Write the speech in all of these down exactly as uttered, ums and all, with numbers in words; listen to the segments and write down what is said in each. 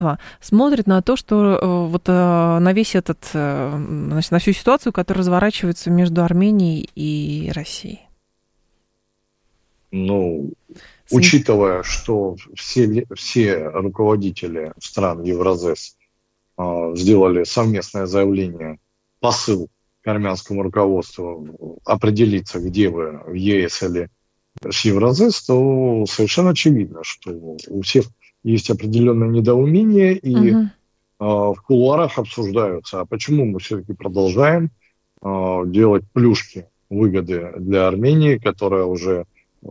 смотрит на то, что вот на весь этот, значит, на всю ситуацию, которая разворачивается между Арменией и Россией? Ну, учитывая, что все, все руководители стран Евразес э, сделали совместное заявление, посыл к армянскому руководству определиться, где вы, в ЕС или с Евразес, то совершенно очевидно, что у всех есть определенное недоумение, и uh-huh. э, в кулуарах обсуждаются, а почему мы все-таки продолжаем э, делать плюшки, выгоды для Армении, которая уже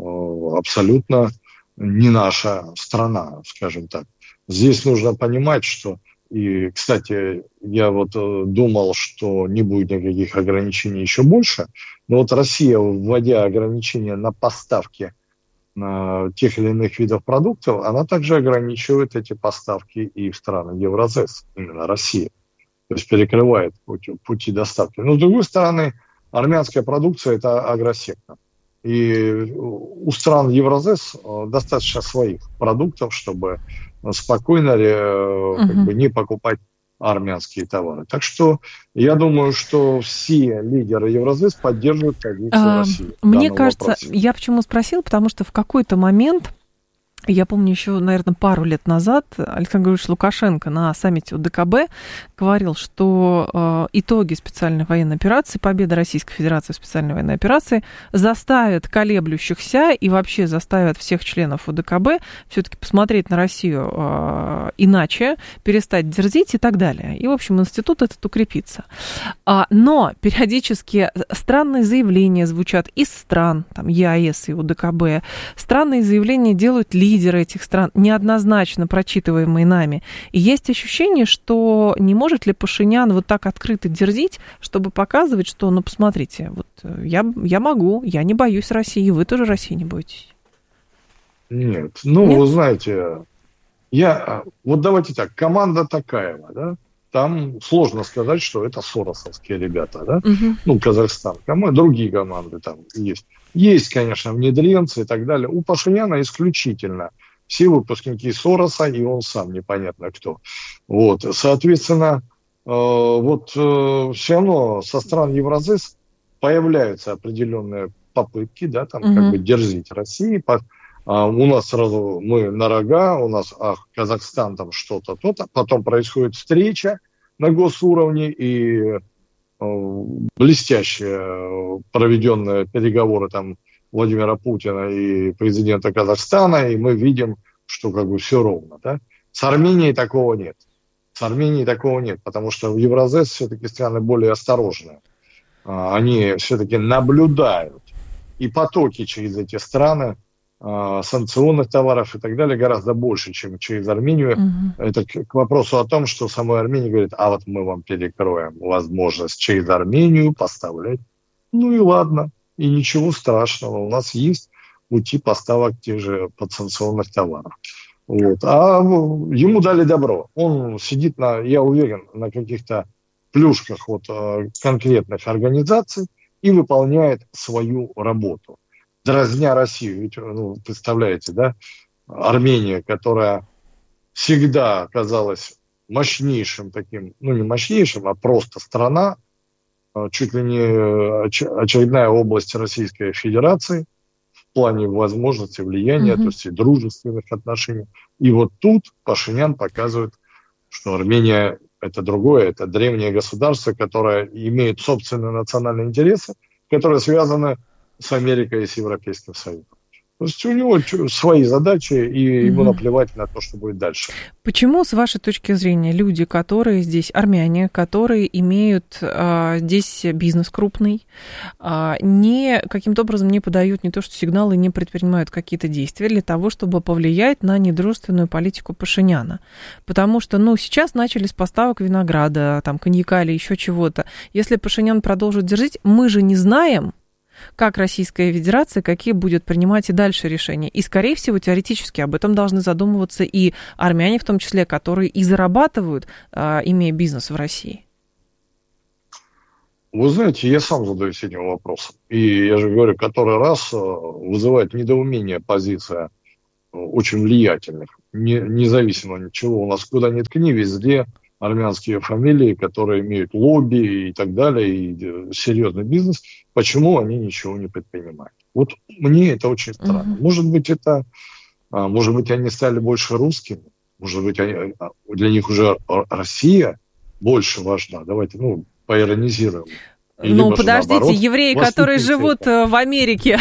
абсолютно не наша страна, скажем так. Здесь нужно понимать, что, и, кстати, я вот думал, что не будет никаких ограничений еще больше, но вот Россия, вводя ограничения на поставки на тех или иных видов продуктов, она также ограничивает эти поставки и в страны Евразес, именно Россия. То есть перекрывает пути, пути доставки. Но, с другой стороны, армянская продукция – это агросектор. И у стран Евразес достаточно своих продуктов, чтобы спокойно uh-huh. как бы, не покупать армянские товары. Так что я думаю, что все лидеры Евразес поддерживают позицию а, России. Мне кажется, вопросе. Я почему спросил, потому что в какой-то момент, я помню еще, наверное, пару лет назад Александр Григорьевич Лукашенко на саммите ОДКБ говорил, что э, итоги специальной военной операции, победа Российской Федерации в специальной военной операции заставят колеблющихся и вообще заставят всех членов ОДКБ все-таки посмотреть на Россию э, иначе, перестать дерзить и так далее. И, в общем, институт этот укрепится. А, но периодически странные заявления звучат из стран, там, ЕАЭС и ОДКБ, странные заявления делают лидеры лидеры этих стран, неоднозначно прочитываемые нами. И есть ощущение, что не может ли Пашинян вот так открыто дерзить, чтобы показывать, что, ну, посмотрите, вот я, я могу, я не боюсь России, вы тоже России не боитесь. Нет, ну, Нет? Вы знаете, я, вот давайте так, команда Токаева, да, там сложно сказать, что это соросовские ребята, да, угу. ну, Казахстан, команда, другие команды там есть. Есть, конечно, внедренцы и так далее. У Пашиняна исключительно все выпускники Сороса, и он сам непонятно кто. Вот, соответственно, э, вот э, все равно со стран Евразес появляются определенные попытки, да, там, угу. как бы дерзить России. По, а, у нас сразу мы на рога, у нас, ах, Казахстан там что-то, то-то. Потом происходит встреча на госуровне, и блестящие проведенные переговоры там Владимира Путина и президента Казахстана, и мы видим, что как бы все ровно. Да? С Арменией такого нет. С Арменией такого нет, потому что в Евразес все-таки страны более осторожные. Они все-таки наблюдают. И потоки через эти страны санкционных товаров и так далее гораздо больше, чем через Армению. Uh-huh. Это к, к вопросу о том, что самой Армения говорит, а вот мы вам перекроем возможность через Армению поставлять. Ну и ладно, и ничего страшного. У нас есть пути поставок тех же подсанкционных товаров. Вот. А ему дали добро. Он сидит, на, я уверен, на каких-то плюшках вот, конкретных организаций и выполняет свою работу. Дразня Россию. Ведь, ну, представляете, да, Армения, которая всегда оказалась мощнейшим таким, ну не мощнейшим, а просто страна, чуть ли не очередная область Российской Федерации в плане возможности влияния, mm-hmm. то есть и дружественных отношений. И вот тут Пашинян показывает, что Армения это другое, это древнее государство, которое имеет собственные национальные интересы, которые связаны с Америкой и с Европейским Союзом. То есть у него свои задачи, и ему угу. наплевать на то, что будет дальше. Почему, с вашей точки зрения, люди, которые здесь, армяне, которые имеют а, здесь бизнес крупный, а, не, каким-то образом не подают не то что сигналы, не предпринимают какие-то действия для того, чтобы повлиять на недружественную политику Пашиняна? Потому что, ну, сейчас начали с поставок винограда, там, коньяка или еще чего-то. Если Пашинян продолжит дерзить, мы же не знаем, как Российская Федерация, какие будет принимать и дальше решения. И, скорее всего, теоретически об этом должны задумываться и армяне, в том числе, которые и зарабатывают, имея бизнес в России. Вы знаете, я сам задаюсь этим вопросом. И я же говорю, который раз вызывает недоумение позиция очень влиятельных не, независимо от ничего. У нас куда ни ткни, везде армянские фамилии, которые имеют лобби и так далее, и серьезный бизнес. Почему они ничего не предпринимают? Вот мне это очень странно. Uh-huh. Может быть, это, может быть, они стали больше русскими, может быть, они, для них уже Россия больше важна. Давайте, ну, поиронизируем. И ну, подождите, наоборот, евреи, которые живут это. в Америке,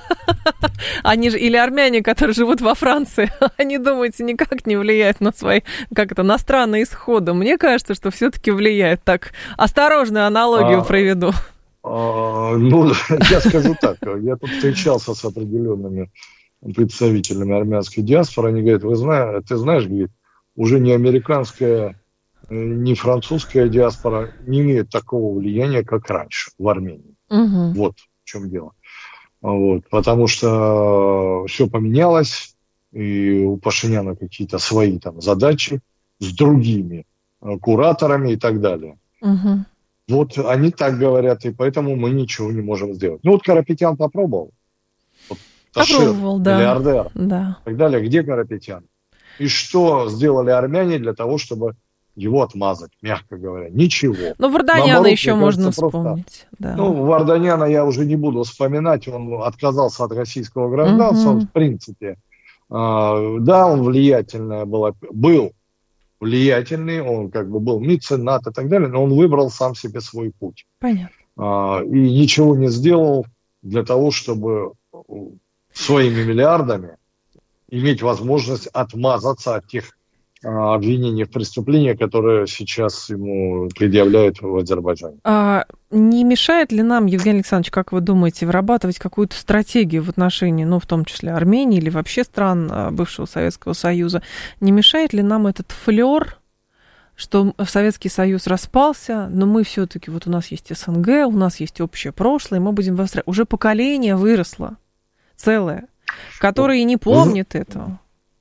они же, или армяне, которые живут во Франции, они, думаете, никак не влияют на свои, как это, на страны исхода? Мне кажется, что все-таки влияет. Так, осторожную аналогию а, проведу. А, ну, я скажу так, я тут встречался с определенными представителями армянской диаспоры, они говорят, вы знаете, ты знаешь, говорит, уже не американская, не французская диаспора не имеет такого влияния, как раньше в Армении. Угу. Вот в чем дело. Вот, потому что все поменялось, и у Пашиняна какие-то свои там задачи с другими кураторами и так далее. Угу. Вот они так говорят, и поэтому мы ничего не можем сделать. Ну вот Карапетян попробовал. Вот, попробовал, Ташир, да. миллиардер, да. и так далее. Где Карапетян? И что сделали армяне для того, чтобы его отмазать, мягко говоря? Ничего. Ну, Варданяна еще можно кажется, вспомнить. Да. Ну, Варданяна я уже не буду вспоминать, он отказался от российского гражданства, угу. он, в принципе, э, да, он влиятельный был, был влиятельный, он как бы был меценат и так далее, но он выбрал сам себе свой путь. Понятно. Э, и ничего не сделал для того, чтобы своими миллиардами иметь возможность отмазаться от тех обвинения в преступлении, которые сейчас ему предъявляют в Азербайджане. А не мешает ли нам, Евгений Александрович, как вы думаете, вырабатывать какую-то стратегию в отношении, ну, в том числе Армении или вообще стран бывшего Советского Союза? Не мешает ли нам этот флёр, что Советский Союз распался, но мы все-таки, вот у нас есть СНГ, у нас есть общее прошлое, и мы будем выстраивать. Уже поколение выросло целое, которое и не помнит этого.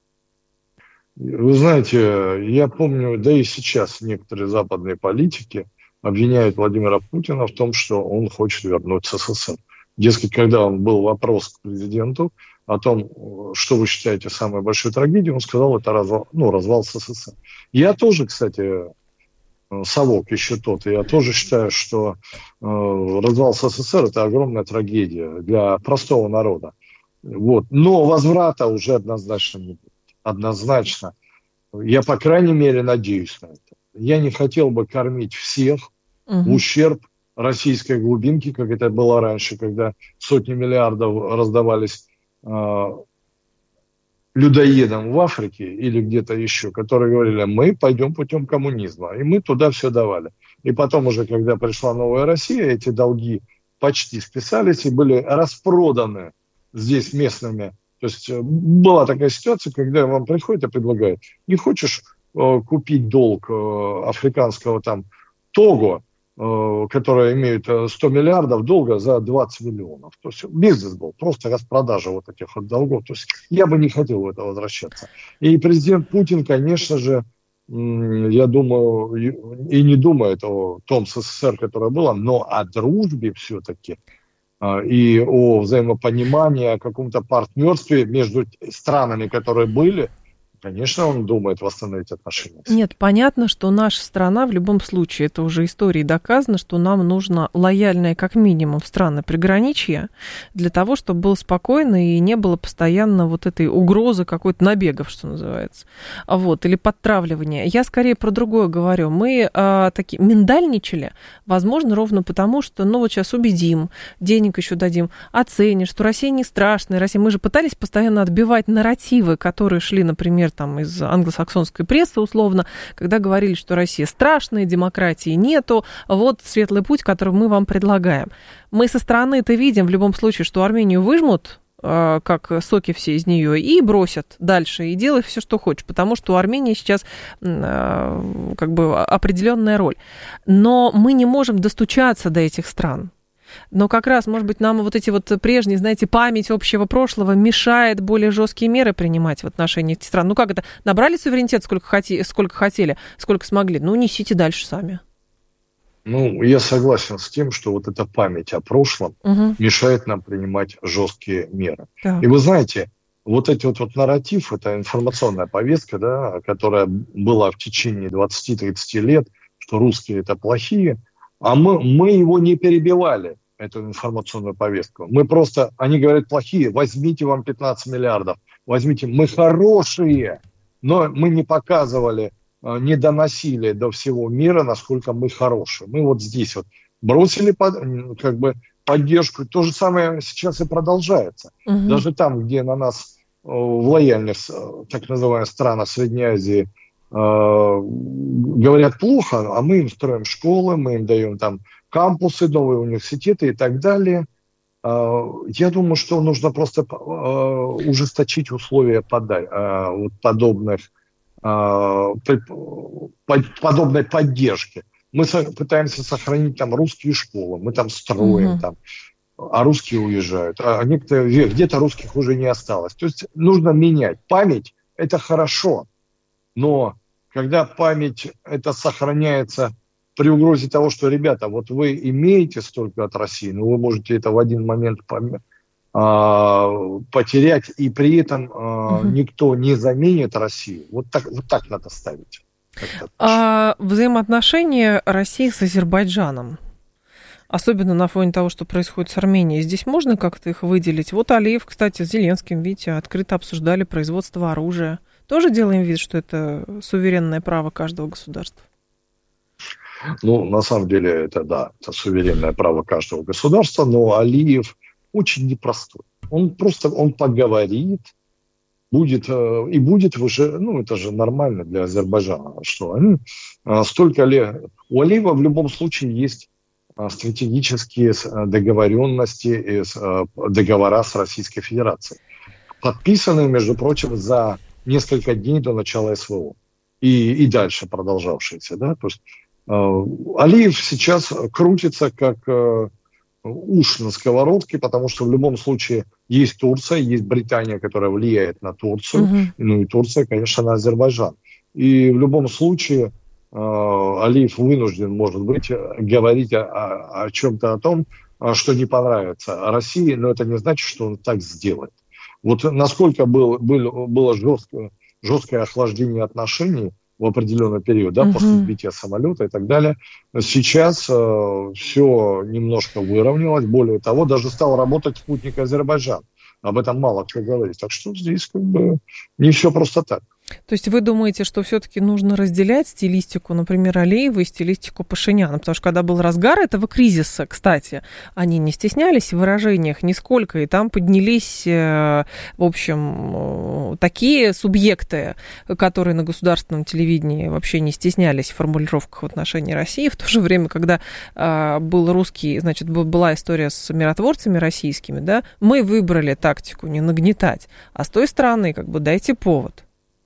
Вы знаете, я помню, да и сейчас некоторые западные политики обвиняют Владимира Путина в том, что он хочет вернуть СССР. Дескать, когда он был вопрос к президенту о том, что вы считаете самой большой трагедией, он сказал, это развал, ну, развал СССР. Я тоже, кстати, совок еще тот, и я тоже считаю, что э, развал СССР – это огромная трагедия для простого народа. Вот. Но возврата уже однозначно не будет. Однозначно. Я, по крайней мере, надеюсь на это. Я не хотел бы кормить всех угу. в ущерб российской глубинки, как это было раньше, когда сотни миллиардов раздавались э, людоедам в Африке или где-то еще, которые говорили, мы пойдем путем коммунизма. И мы туда все давали. И потом уже, когда пришла новая Россия, эти долги почти списались и были распроданы здесь местными. То есть была такая ситуация, когда вам приходят и предлагают, не хочешь э, купить долг э, африканского там Того, э, которое имеет сто миллиардов долга за двадцать миллионов. То есть бизнес был, просто распродажа вот этих вот долгов. То есть я бы не хотел в это возвращаться. И президент Путин, конечно же, э, я думаю, и, и не думает о том СССР, которое было, но о дружбе все-таки, и о взаимопонимании, о каком-то партнерстве между странами, которые были, конечно, он думает восстановить отношения. Нет, понятно, что наша страна в любом случае, это уже историей доказано, что нам нужно лояльное как минимум страны приграничья для того, чтобы было спокойно и не было постоянно вот этой угрозы какой-то набегов, что называется, вот, или подтравливания. Я скорее про другое говорю. Мы а, такие миндальничали, возможно, ровно потому, что, ну, вот сейчас убедим, денег еще дадим, оценишь, что Россия не страшная, Россия. Мы же пытались постоянно отбивать нарративы, которые шли, например, там, из англосаксонской прессы, условно, когда говорили, что Россия страшная, демократии нету, вот светлый путь, который мы вам предлагаем. Мы со стороны-то видим в любом случае, что Армению выжмут, э, как соки все из нее, и бросят дальше, и делай все, что хочешь, потому что у Армении сейчас э, как бы определенная роль. Но мы не можем достучаться до этих стран. Но как раз, может быть, нам вот эти вот прежние, знаете, память общего прошлого мешает более жесткие меры принимать в отношении этих стран. Ну как это? Набрали суверенитет сколько, хоти, сколько хотели, сколько смогли. Ну, несите дальше сами. Ну, я согласен с тем, что вот эта память о прошлом угу. мешает нам принимать жесткие меры. Да. И вы знаете, вот эти вот, вот нарратив, это информационная повестка, да, которая была в течение двадцати-тридцати лет, что русские это плохие, а мы, мы его не перебивали, эту информационную повестку. Мы просто, они говорят плохие, возьмите вам пятнадцать миллиардов, возьмите, мы хорошие, но мы не показывали, не доносили до всего мира, насколько мы хорошие. Мы вот здесь вот бросили под, как бы поддержку. То же самое сейчас и продолжается. Угу. Даже там, где на нас в лояльных, так называемых, странах Средней Азии говорят плохо, а мы им строим школы, мы им даем там кампусы, новые университеты и так далее. Я думаю, что нужно просто ужесточить условия подобных, подобной поддержки. Мы пытаемся сохранить там русские школы, мы там строим, uh-huh. там, а русские уезжают, а некоторые, где-то русских уже не осталось. То есть нужно менять. Память – это хорошо, но когда память это сохраняется при угрозе того, что, ребята, вот вы имеете столько от России, но вы можете это в один момент пом- а, потерять, и при этом а, угу. никто не заменит Россию. Вот так, вот так надо ставить. А взаимоотношения России с Азербайджаном, особенно на фоне того, что происходит с Арменией, здесь можно как-то их выделить? Вот Алиев, кстати, с Зеленским, видите, открыто обсуждали производство оружия. Тоже делаем вид, что это суверенное право каждого государства? Ну, на самом деле, это да, это суверенное право каждого государства, но Алиев очень непростой. Он просто, он поговорит, будет, и будет уже, ну, это же нормально для Азербайджана, что они столько лет... У Алиева в любом случае есть стратегические договоренности и договора с Российской Федерацией, подписанные, между прочим, за несколько дней до начала СВО и, и дальше продолжавшиеся, да, то есть Алиев сейчас крутится как э, уж на сковородке, потому что в любом случае есть Турция, есть Британия, которая влияет на Турцию, uh-huh. ну и Турция, конечно, на Азербайджан. И в любом случае э, Алиев вынужден, может быть, говорить о, о, о чем-то о том, что не понравится России, но это не значит, что он так сделает. Вот насколько был, был, было жесткое, жесткое охлаждение отношений в определенный период, да, uh-huh. после сбития самолета и так далее. Сейчас э, все немножко выровнялось. Более того, даже стал работать спутник Азербайджан. Об этом мало кто говорит. Так что здесь как бы не все просто так. То есть вы думаете, что все-таки нужно разделять стилистику, например, Алиева и стилистику Пашиняна? Потому что когда был разгар этого кризиса, кстати, они не стеснялись в выражениях нисколько, и там поднялись, в общем, такие субъекты, которые на государственном телевидении вообще не стеснялись в формулировках в отношении России. В то же время, когда был русский, значит, была история с миротворцами российскими, да, мы выбрали тактику не нагнетать, а с той стороны, как бы, дайте повод.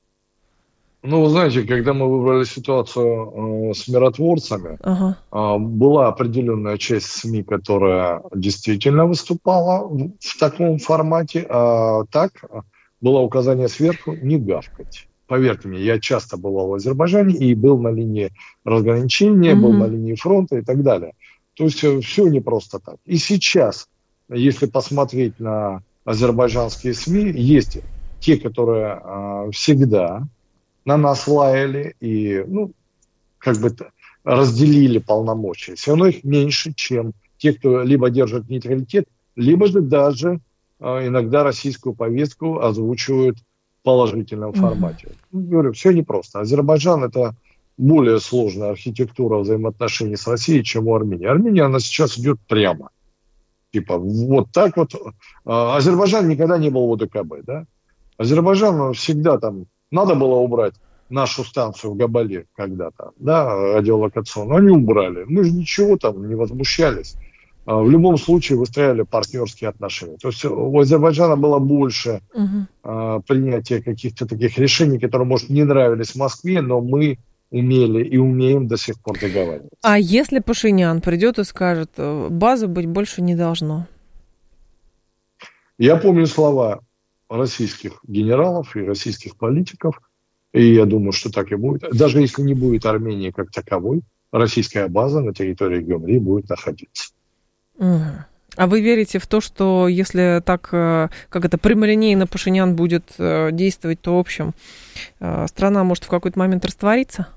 Ну, вы знаете, когда мы выбрали ситуацию э, с миротворцами, ага. э, была определенная часть СМИ, которая действительно выступала в, в таком формате, а так было указание сверху не гавкать. Поверьте мне, я часто бывал в Азербайджане и был на линии разграничения, угу. был на линии фронта и так далее. То есть все не просто так. И сейчас, если посмотреть на азербайджанские СМИ, есть те, которые э, всегда... на нас лаяли и, ну, как бы разделили полномочия. Все равно их меньше, чем те, кто либо держит нейтралитет, либо же даже э, иногда российскую повестку озвучивают в положительном mm-hmm. формате. Ну, говорю, все непросто. Азербайджан – это более сложная архитектура взаимоотношений с Россией, чем у Армении. Армения, она сейчас идет прямо. Типа, вот так вот. Азербайджан никогда не был в ОДКБ, да? Азербайджан всегда там... Надо было убрать нашу станцию в Габале когда-то, да, радиолокационную. Они убрали. Мы же ничего там не возмущались. В любом случае выстраивали партнерские отношения. То есть у Азербайджана было больше uh-huh. принятия каких-то таких решений, которые, может, не нравились Москве, но мы умели и умеем до сих пор договариваться. А если Пашинян придет и скажет, базы быть больше не должно? Я помню слова российских генералов и российских политиков, и я думаю, что так и будет. Даже если не будет Армении как таковой, российская база на территории Гюмри будет находиться. Угу. А вы верите в то, что если так, как это, прямолинейно Пашинян будет действовать, то, в общем, страна может в какой-то момент раствориться?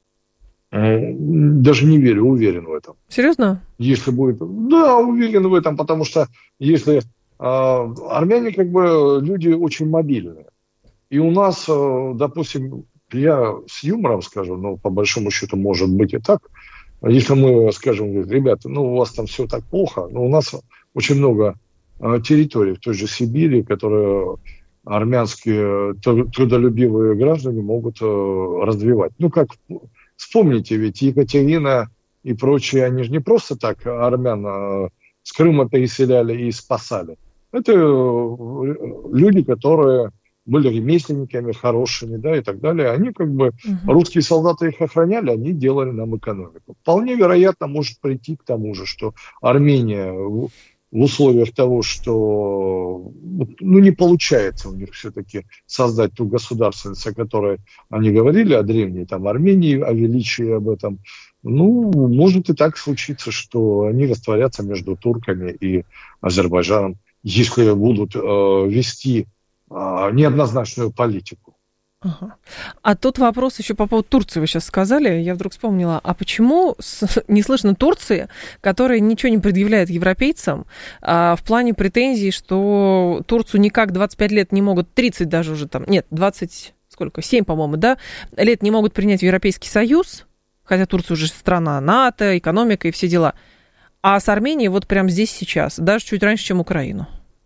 Даже не верю, уверен в этом. Серьезно? Если будет... Да, уверен в этом, потому что если... Э, армяне как бы люди очень мобильные. И у нас, э, допустим, я с юмором скажу, но по большому счету может быть и так. Если мы скажем, ребята, ну у вас там все так плохо, но у нас очень много э, территорий в той же Сибири, которые армянские трудолюбивые граждане могут э, развивать. Ну как, вспомните, ведь Екатерина и прочие, они же не просто так армян э, с Крыма переселяли и спасали. Это э, люди, которые были ремесленниками хорошими, да, и так далее. Они как бы, угу. Русские солдаты их охраняли, они делали нам экономику. Вполне вероятно может прийти к тому же, что Армения в, в условиях того, что ну, не получается у них все-таки создать ту государственность, о которой они говорили, о древней там Армении, о величии об этом, ну, может и так случиться, что они растворятся между турками и Азербайджаном, если будут э, вести неоднозначную политику. Ага. А тут вопрос еще по поводу Турции, вы сейчас сказали, я вдруг вспомнила, а почему с, не слышно Турции, которая ничего не предъявляет европейцам а, в плане претензий, что Турцию никак двадцать пять лет не могут, тридцать даже уже там, нет, двадцать, сколько, семь, по-моему, да, лет не могут принять в Европейский Союз, хотя Турция уже страна НАТО, экономика и все дела, а с Арменией вот прямо здесь сейчас, даже чуть раньше, чем Украину.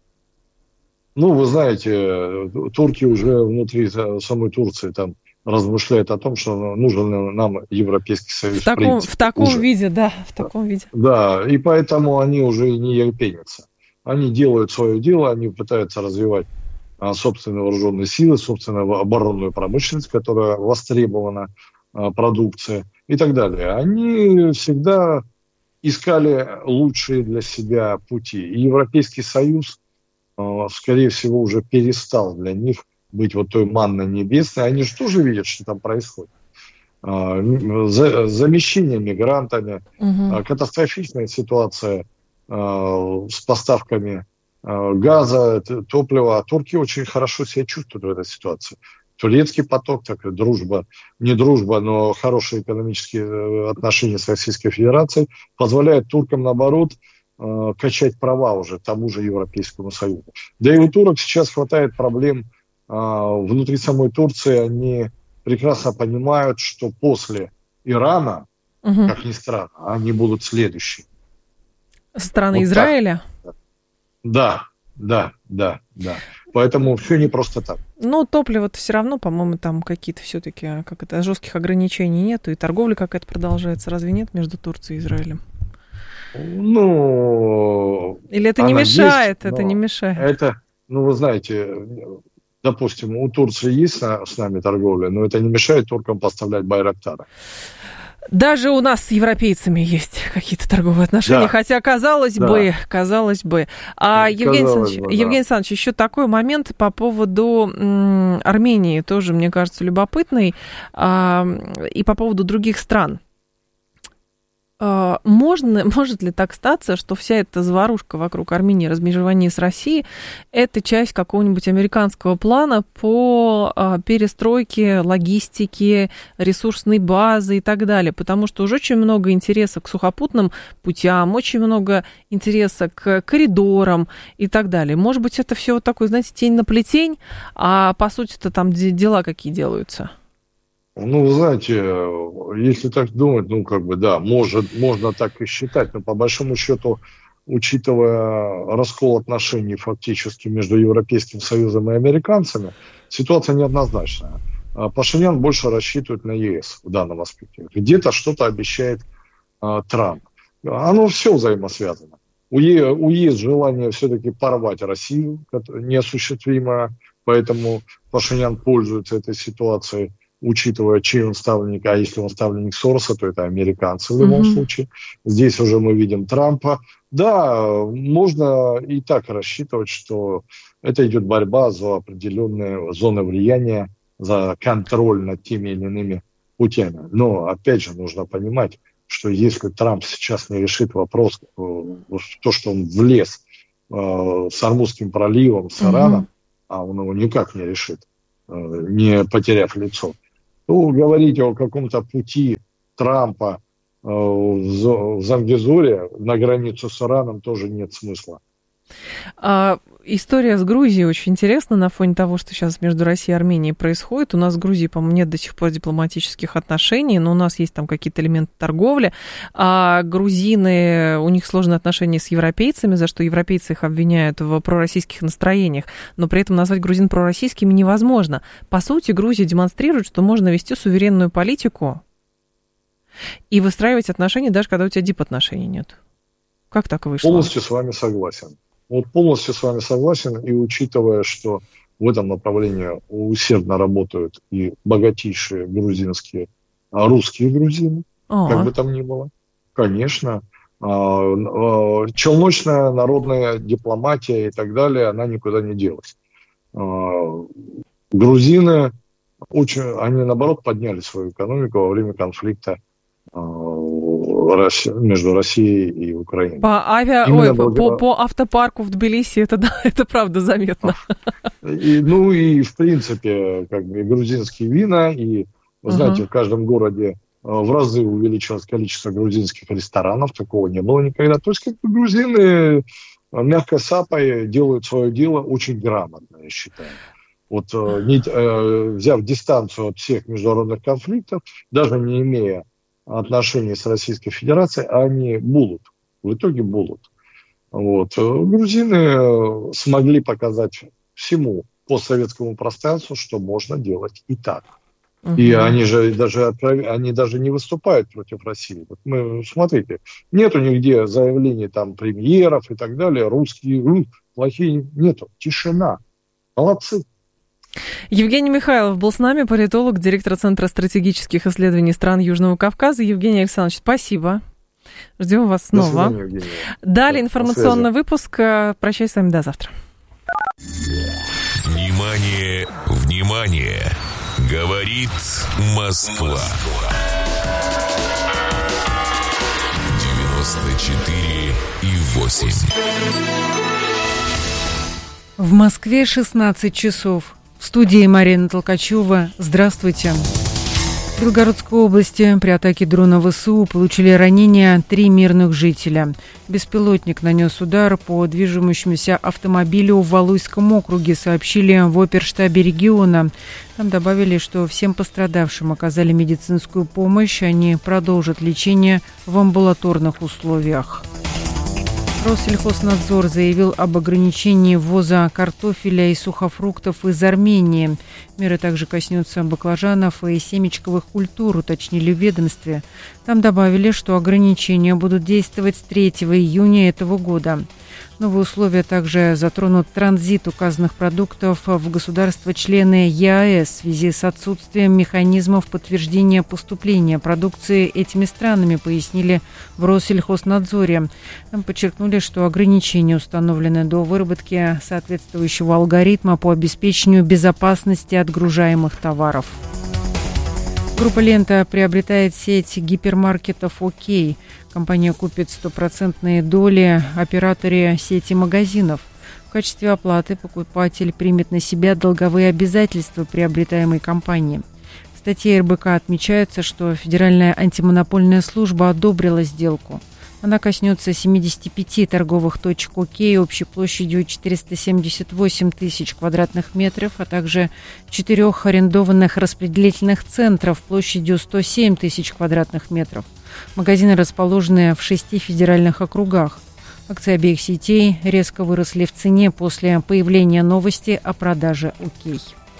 Ну, вы знаете, турки уже внутри самой Турции там размышляют о том, что нужен нам Европейский Союз. В таком, в таком уже. виде, да, в таком виде. Да, и поэтому они уже не ерепенятся. Они делают свое дело, они пытаются развивать а, собственные вооруженные силы, собственную оборонную промышленность, которая востребована, а, продукция и так далее. Они всегда искали лучшие для себя пути. И Европейский Союз, скорее всего, уже перестал для них быть вот той манной небесной. Они же тоже видят, что там происходит. Замещение мигрантами, угу. Катастрофичная ситуация с поставками газа, топлива. Турки очень хорошо себя чувствуют в этой ситуации. Турецкий поток, так и дружба, не дружба, но хорошие экономические отношения с Российской Федерацией позволяют туркам, наоборот, качать права уже тому же Европейскому Союзу. Да и у турок сейчас хватает проблем а, внутри самой Турции. Они прекрасно понимают, что после Ирана, угу. как ни странно, они будут следующие. Со стороны вот Израиля? Так. Да, да, да, да. Поэтому все не просто так. Ну, топливо-то все равно, по-моему, там какие-то все-таки, как это, жестких ограничений нету, и торговля какая-то продолжается. Разве нет между Турцией и Израилем? Ну... Или это не мешает, есть, это не мешает? Это, ну, вы знаете, допустим, у Турции есть с нами торговля, но это не мешает туркам поставлять байрактары. Даже у нас с европейцами есть какие-то торговые отношения, да. хотя казалось да. бы, казалось бы. А Евгений Александрович, бы, да. Евгений Александрович, еще такой момент по поводу м, Армении тоже, мне кажется, любопытный, а, и по поводу других стран. Можно, может ли так статься, что вся эта заварушка вокруг Армении, размежевание с Россией, это часть какого-нибудь американского плана по перестройке логистики, ресурсной базы и так далее? Потому что уже очень много интереса к сухопутным путям, очень много интереса к коридорам и так далее. Может быть, это все вот такой, знаете, тень на плетень, а по сути-то там дела какие делаются? Ну, вы знаете, если так думать, ну, как бы, да, может, можно так и считать, но по большому счету, учитывая раскол отношений фактически между Европейским Союзом и американцами, ситуация неоднозначная. Пашинян больше рассчитывает на ЕС в данном аспекте. Где-то что-то обещает а, Трамп. Оно все взаимосвязано. У, е, у ЕС желание все-таки порвать Россию, неосуществимое, поэтому Пашинян пользуется этой ситуацией, учитывая, чей он ставленник, а если он ставленник Сороса, то это американцы в любом mm-hmm. случае. Здесь уже мы видим Трампа. Да, можно и так рассчитывать, что это идет борьба за определенные зоны влияния, за контроль над теми или иными путями. Но, опять же, нужно понимать, что если Трамп сейчас не решит вопрос, то, что он влез с Ормузским проливом, с Ираном, угу. а он его никак не решит, не потеряв лицо, то говорить о каком-то пути Трампа в Зангезуре на границу с Ираном тоже нет смысла. А, история с Грузией очень интересна на фоне того, что сейчас между Россией и Арменией происходит. У нас с Грузией, по-моему, нет до сих пор дипломатических отношений, но у нас есть там какие-то элементы торговли. А грузины, у них сложные отношения с европейцами, за что европейцы их обвиняют в пророссийских настроениях, но при этом назвать грузин пророссийскими невозможно. По сути, Грузия демонстрирует, что можно вести суверенную политику и выстраивать отношения, даже когда у тебя дипотношений нет. Как так вышло? Полностью с вами согласен. Вот полностью с вами согласен, и учитывая, что в этом направлении усердно работают и богатейшие грузинские, а русские грузины, А-а-а. как бы там ни было, конечно, челночная народная дипломатия и так далее, она никуда не делась. Грузины, очень, они наоборот подняли свою экономику во время конфликта между Россией и Украиной. По, авиа... Ой, благодаря... по, по автопарку в Тбилиси это, да, это правда заметно. И, ну и в принципе, как бы грузинские вина, и вы знаете, uh-huh. в каждом городе в разы увеличилось количество грузинских ресторанов, такого не было никогда. То есть как бы грузины мягко сапой делают свое дело очень грамотно, я считаю. Вот не, взяв дистанцию от всех международных конфликтов, даже не имея отношения с Российской Федерацией, они будут. В итоге будут. Вот. Грузины смогли показать всему постсоветскому пространству, что можно делать и так. Uh-huh. И они же даже, они даже не выступают против России. Вот мы, смотрите, нету нигде заявлений там премьеров и так далее. Русские, ру, плохие, нету. Тишина. Молодцы. Евгений Михайлов был с нами, политолог, директор Центра стратегических исследований стран Южного Кавказа. Евгений Александрович, спасибо. Ждем вас снова. До свидания, Далее да, информационный выпуск. Прощаюсь с вами до завтра. Внимание, внимание! Говорит Москва. девяносто четыре и восемь. В Москве шестнадцать часов. В студии Марина Толкачева. Здравствуйте. В Белгородской области при атаке дрона ВСУ получили ранения три мирных жителя. Беспилотник нанес удар по движущемуся автомобилю в Валуйском округе, сообщили в оперштабе региона. Там добавили, что всем пострадавшим оказали медицинскую помощь. Они продолжат лечение в амбулаторных условиях. Россельхознадзор заявил об ограничении ввоза картофеля и сухофруктов из Армении. Меры также коснутся баклажанов и семечковых культур, уточнили в ведомстве. Там добавили, что ограничения будут действовать с третьего июня этого года. Новые условия также затронут транзит указанных продуктов в государства-члены ЕАЭС в связи с отсутствием механизмов подтверждения поступления продукции этими странами, пояснили в Россельхознадзоре. Там подчеркнули, что ограничения установлены до выработки соответствующего алгоритма по обеспечению безопасности отгружаемых товаров. Группа «Лента» приобретает сеть гипермаркетов «Окей». Компания купит стопроцентные доли операторе сети магазинов. В качестве оплаты покупатель примет на себя долговые обязательства приобретаемой компании. В статье эр бэ ка отмечается, что Федеральная антимонопольная служба одобрила сделку. Она коснется семидесяти пяти торговых точек «Окей» общей площадью четыреста семьдесят восемь тысяч квадратных метров, а также четырех арендованных распределительных центров площадью сто семь тысяч квадратных метров. Магазины расположены в шести федеральных округах. Акции обеих сетей резко выросли в цене после появления новости о продаже «Окей».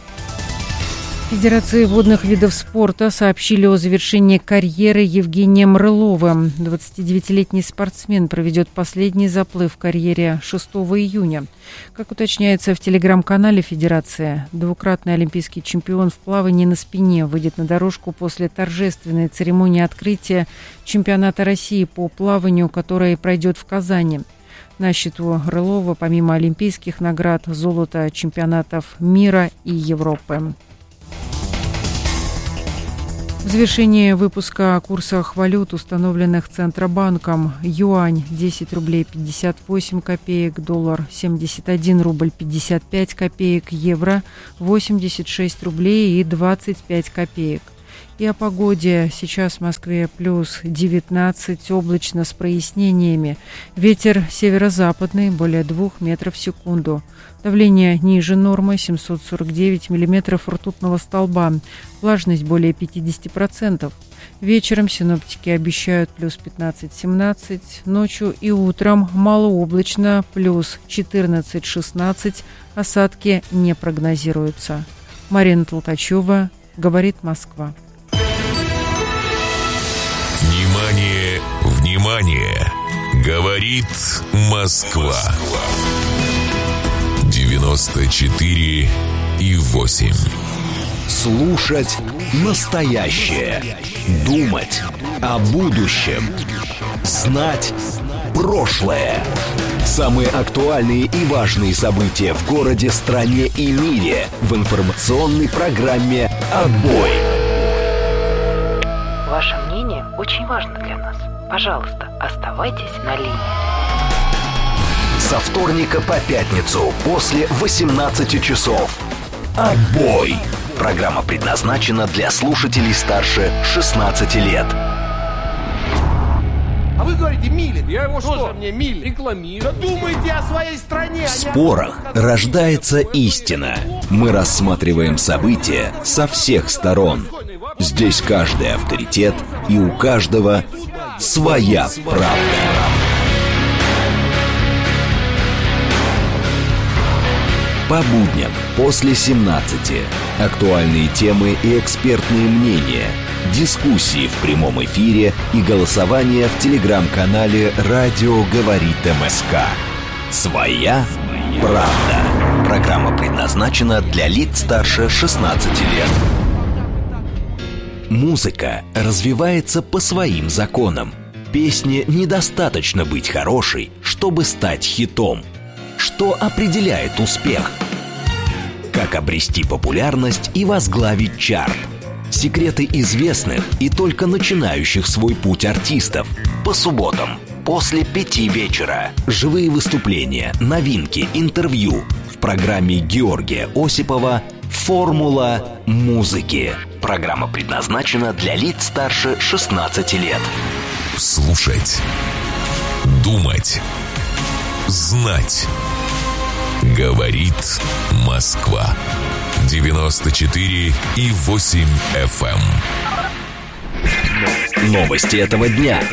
Федерации водных видов спорта сообщили о завершении карьеры Евгения Мрылова. двадцатидевятилетний спортсмен проведет последний заплыв в карьере шестого июня. Как уточняется в телеграм-канале Федерации, двукратный олимпийский чемпион в плавании на спине выйдет на дорожку после торжественной церемонии открытия чемпионата России по плаванию, которая пройдет в Казани. На счету Рылова, помимо олимпийских наград, золото чемпионатов мира и Европы. В завершение выпуска о курсах валют, установленных Центробанком. Юань десять рублей пятьдесят восемь копеек, доллар семьдесят один рубль пятьдесят пять копеек, евро восемьдесят шесть рублей и двадцать пять копеек. И о погоде. Сейчас в Москве плюс девятнадцать, облачно с прояснениями. Ветер северо-западный, более двух метров в секунду. Давление ниже нормы, семьсот сорок девять миллиметров ртутного столба. Влажность более пятьдесят процентов. Вечером синоптики обещают плюс пятнадцать-семнадцать. Ночью и утром малооблачно, плюс четырнадцать-шестнадцать. Осадки не прогнозируются. Марина Толкачева, говорит Москва. Внимание, внимание! Говорит Москва. девяносто четыре и восемь. Слушать настоящее. Думать о будущем. Знать прошлое. Самые актуальные и важные события в городе, стране и мире в информационной программе «Отбой». Ваше мнение очень важно для нас. Пожалуйста, оставайтесь на линии. Со вторника по пятницу после восемнадцати часов. «Отбой». Программа предназначена для слушателей старше шестнадцати лет. А вы говорите, Милин. Я его что? Тоже мне Милин. Рекламирую. Да думайте о своей стране. В спорах рождается истина. Мы рассматриваем события со всех сторон. Здесь каждый авторитет, и у каждого своя правда. По будням после семнадцати. Актуальные темы и экспертные мнения. Дискуссии в прямом эфире и голосование в телеграм-канале «Радио говорит МСК». Своя правда. Программа предназначена для лиц старше шестнадцати лет. Музыка развивается по своим законам. Песне недостаточно быть хорошей, чтобы стать хитом. Что определяет успех? Как обрести популярность и возглавить чарт? Секреты известных и только начинающих свой путь артистов. По субботам после пяти вечера. Живые выступления, новинки, интервью. В программе Георгия Осипова «Формула музыки». Программа предназначена для лиц старше шестнадцати лет. Слушать. Думать. Знать. Говорит Москва. девяносто четыре и восемь эф эм. Новости этого дня.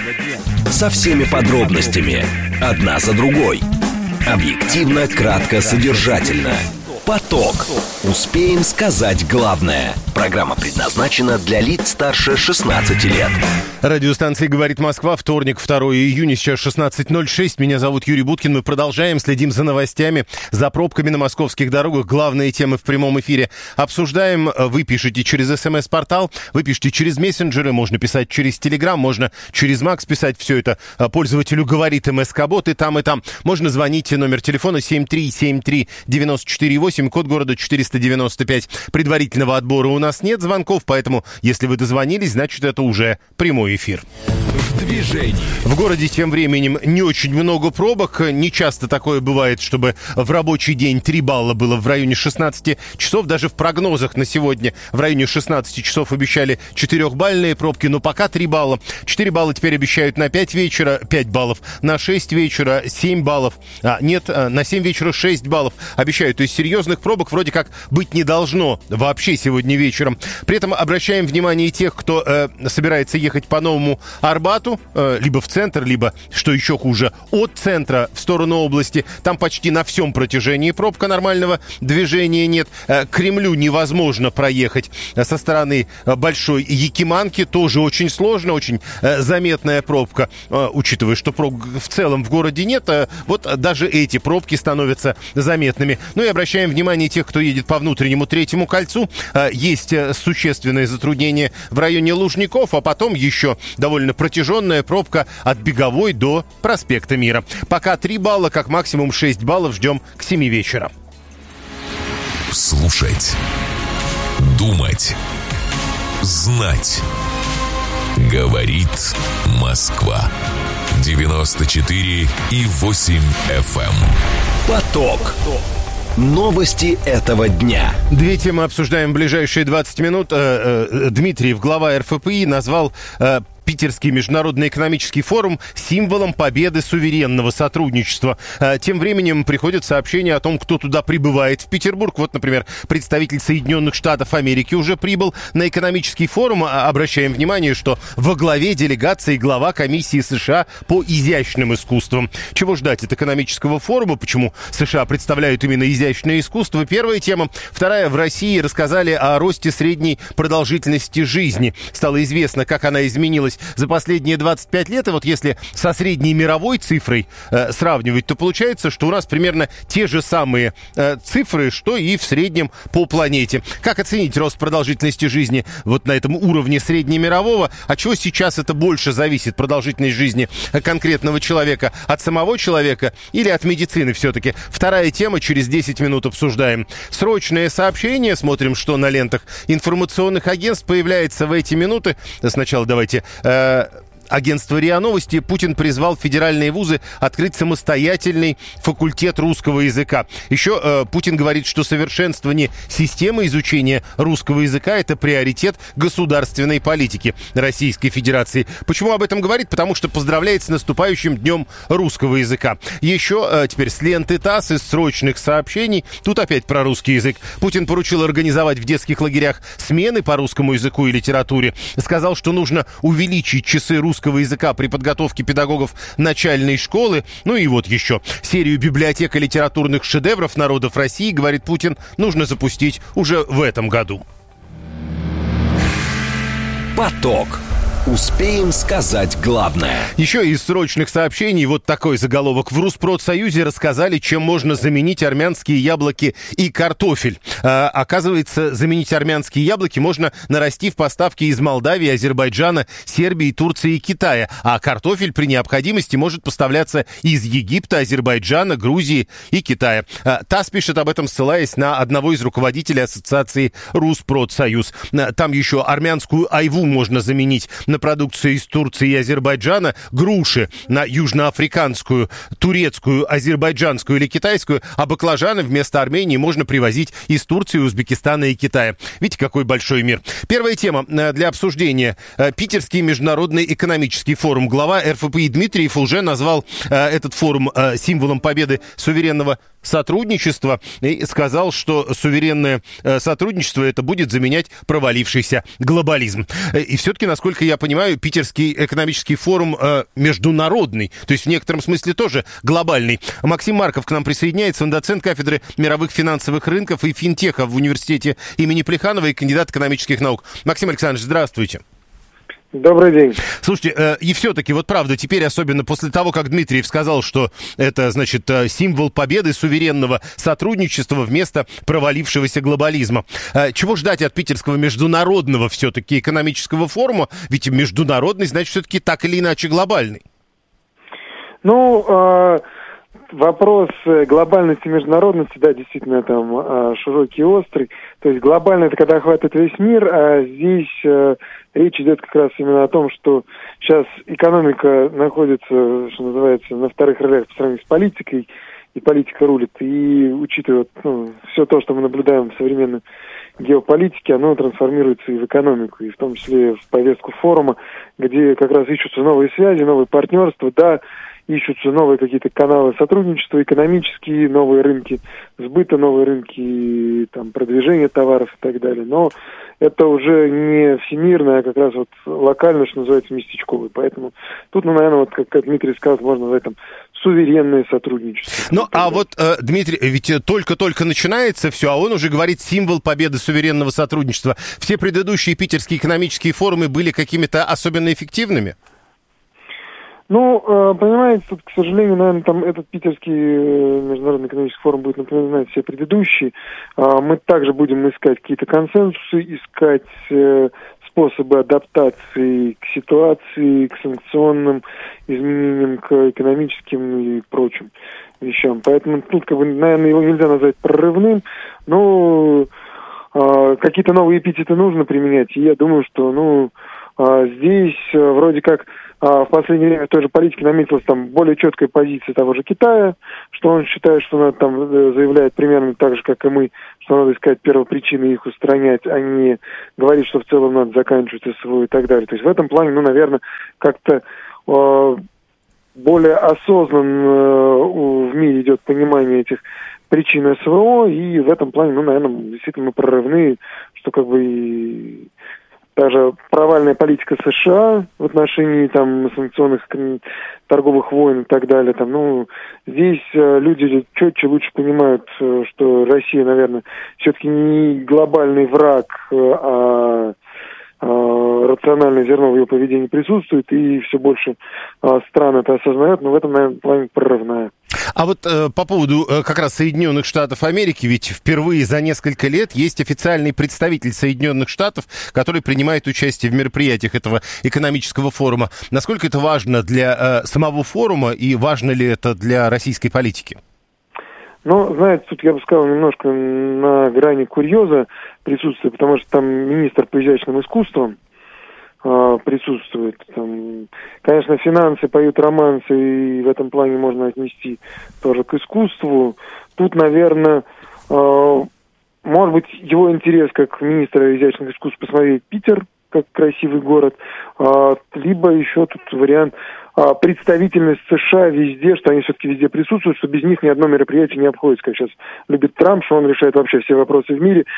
Со всеми подробностями. Одна за другой. Объективно, кратко, содержательно. Поток. Успеем сказать главное. Программа предназначена для лиц старше шестнадцати лет. Радиостанция «Говорит Москва», вторник, второго июня, сейчас шестнадцать ноль шесть. Меня зовут Юрий Буткин. Мы продолжаем, следим за новостями, за пробками на московских дорогах. Главные темы в прямом эфире обсуждаем. Вы пишете через СМС-портал, вы пишете через мессенджеры, можно писать через Телеграм, можно через Макс писать. Все это пользователю «Говорит МСК-бот» и там, и там. Можно звонить, номер телефона семь три семь три девять четыре восемь, код города четыреста девяносто пять. Предварительного отбора у нас нет звонков, поэтому, если вы дозвонились, значит, это уже прямой эфир. В движении. В городе тем временем не очень много пробок. Не часто такое бывает, чтобы в рабочий день три балла было в районе шестнадцати часов. Даже в прогнозах на сегодня в районе шестнадцати часов обещали четырехбальные пробки, но пока три балла. четыре балла теперь обещают на пять вечера, пять баллов на шесть вечера, семь баллов. А, нет, на семь вечера шесть баллов обещают. То есть серьезных пробок вроде как быть не должно вообще сегодня вечером. При этом обращаем внимание тех, кто э, собирается ехать по Новому Арбату, э, либо в центр, либо, что еще хуже, от центра в сторону области. Там почти на всем протяжении пробка, нормального движения нет. Э, к Кремлю невозможно проехать со стороны Большой Якиманки. Тоже очень сложно, очень э, заметная пробка, э, учитывая, что пробок в целом в городе нет. Э, вот даже эти пробки становятся заметными. Ну и обращаем внимание тех, кто едет по внутреннему Третьему кольцу. Э, есть существенные затруднения в районе Лужников, а потом еще довольно протяженная пробка от Беговой до проспекта Мира. Пока три балла, как максимум шесть баллов ждем к семи вечера. Слушать. Думать. Знать. Говорит Москва. девяносто четыре и восемь эф эм. Поток. Новости этого дня. Две темы обсуждаем в ближайшие двадцать минут. Дмитриев, глава эр эф пэ и, назвал Питерский международный экономический форум символом победы суверенного сотрудничества. Тем временем приходят сообщения о том, кто туда прибывает в Петербург. Вот, например, представитель Соединенных Штатов Америки уже прибыл на экономический форум. Обращаем внимание, что во главе делегации глава комиссии США по изящным искусствам. Чего ждать от экономического форума? Почему США представляют именно изящное искусство? Первая тема. Вторая. В России рассказали о росте средней продолжительности жизни. Стало известно, как она изменилась за последние двадцать пять лет, и вот если со средней мировой цифрой э, сравнивать, то получается, что у нас примерно те же самые э, цифры, что и в среднем по планете. Как оценить рост продолжительности жизни вот на этом уровне среднемирового? От чего сейчас это больше зависит, продолжительность жизни конкретного человека? От самого человека или от медицины все-таки? Вторая тема, через десять минут обсуждаем. Срочное сообщение, смотрим, что на лентах информационных агентств появляется в эти минуты. Сначала давайте... Агентство РИА Новости. Путин призвал федеральные вузы открыть самостоятельный факультет русского языка. Еще э, Путин говорит, что совершенствование системы изучения русского языка – это приоритет государственной политики Российской Федерации. Почему об этом говорит? Потому что поздравляет с наступающим днем русского языка. Еще э, теперь с ленты ТАСС из срочных сообщений. Тут опять про русский язык. Путин поручил организовать в детских лагерях смены по русскому языку и литературе. Сказал, что нужно увеличить часы русского языка при подготовке педагогов начальной школы. Ну и вот еще. Серию библиотека литературных шедевров народов России, говорит Путин, нужно запустить уже в этом году. Поток. Успеем сказать главное. Еще из срочных сообщений вот такой заголовок. В Руспродсоюзе рассказали, чем можно заменить армянские яблоки и картофель. А, оказывается, заменить армянские яблоки можно, нарастив поставки из Молдавии, Азербайджана, Сербии, Турции и Китая. А картофель при необходимости может поставляться из Египта, Азербайджана, Грузии и Китая. А, ТАСС пишет об этом, ссылаясь на одного из руководителей ассоциации Руспродсоюз. Там еще армянскую айву можно заменить на продукцию из Турции и Азербайджана, груши на южноафриканскую, турецкую, азербайджанскую или китайскую, а баклажаны вместо Армении можно привозить из Турции, Узбекистана и Китая. Видите, какой большой мир. Первая тема для обсуждения. Питерский международный экономический форум. Глава эр эф пэ и Дмитриев уже назвал этот форум символом победы суверенного сотрудничества и сказал, что суверенное сотрудничество это будет заменять провалившийся глобализм. И все-таки, насколько я понимаю, Питерский экономический форум э, международный, то есть в некотором смысле тоже глобальный. Максим Марков к нам присоединяется, он доцент кафедры мировых финансовых рынков и финтеха в университете имени Плеханова и кандидат экономических наук. Максим Александрович, здравствуйте. Добрый день. Слушайте, э, и все-таки, вот правда, теперь особенно после того, как Дмитриев сказал, что это, значит, символ победы суверенного сотрудничества вместо провалившегося глобализма. Э, чего ждать от питерского международного все-таки экономического форума? Ведь международный, значит, все-таки так или иначе глобальный. Ну, э, вопрос глобальности и международности, да, действительно, там э, широкий и острый. То есть глобально это когда охватывает весь мир, а здесь... Э, Речь идет как раз именно о том, что сейчас экономика находится, что называется, на вторых ролях по сравнению с политикой, и политика рулит. И учитывая ну, все то, что мы наблюдаем в современной геополитике, оно трансформируется и в экономику, и в том числе в повестку форума, где как раз ищутся новые связи, новые партнерства, да, ищутся новые какие-то каналы сотрудничества, экономические, новые рынки сбыта, новые рынки там, продвижения товаров и так далее. Но это уже не всемирное, а как раз вот локально, что называется, местечковое. Поэтому тут, ну, наверное, вот как, как Дмитрий сказал, можно назвать там суверенное сотрудничество. Ну, а вот, э, Дмитрий, ведь только-только начинается все, а он уже говорит символ победы суверенного сотрудничества. Все предыдущие питерские экономические форумы были какими-то особенно эффективными? Ну, понимаете, тут, к сожалению, наверное, там этот питерский международный экономический форум будет напоминать все предыдущие. Мы также будем искать какие-то консенсусы, искать способы адаптации к ситуации, к санкционным изменениям, к экономическим и прочим вещам. Поэтому тут, как бы, наверное, его нельзя назвать прорывным, но какие-то новые эпитеты нужно применять. И я думаю, что, ну, Здесь вроде как в последнее время в той же политике наметилась там более четкая позиция того же Китая, что он считает, что надо там, заявляет примерно так же, как и мы, что надо искать первопричины и их устранять, а не говорить, что в целом надо заканчивать СВО и так далее. То есть в этом плане, ну, наверное, как-то э, более осознанно в мире идет понимание этих причин СВО, и в этом плане, ну, наверное, действительно мы прорывные, что как бы и даже провальная политика США в отношении там санкционных торговых войн и так далее. Там, ну, здесь э, люди четче, лучше понимают, э, что Россия, наверное, все-таки не глобальный враг, э, а э, рациональное зерно в ее поведении присутствует, и все больше э, стран это осознают, но в этом, наверное, плане прорывная. А вот э, по поводу э, как раз Соединенных Штатов Америки, ведь впервые за несколько лет есть официальный представитель Соединенных Штатов, который принимает участие в мероприятиях этого экономического форума. Насколько это важно для э, самого форума и важно ли это для российской политики? Ну, знаете, тут я бы сказал немножко на грани курьеза присутствие, потому что там министр по изящным искусствам присутствует. Там, конечно, финансы поют романсы, и в этом плане можно отнести тоже к искусству. Тут, наверное, может быть, его интерес как министра изящных искусств посмотреть Питер, как красивый город, либо еще тут вариант представительность США везде, что они все-таки везде присутствуют, что без них ни одно мероприятие не обходится, как сейчас любит Трамп, что он решает вообще все вопросы в мире,